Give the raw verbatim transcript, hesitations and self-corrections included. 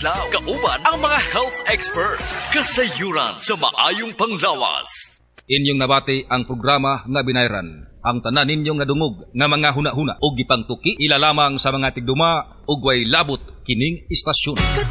adlaw. Kauban ang mga health experts. Kasayuran sa maayong panglawas. Inyong nabati ang programa nga binayran. Ang tanan ninyong nga dungog nga mga huna-huna o gipangtuki ila lamang sa mga tigduma ug way labot kining istasyon.